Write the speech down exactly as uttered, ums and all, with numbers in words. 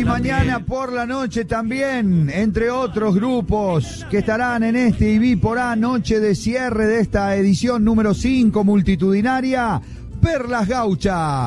mañana por la noche también, entre otros grupos que estarán en este I B I por A, noche de cierre de esta edición número cinco multitudinaria, Perlas Gauchas.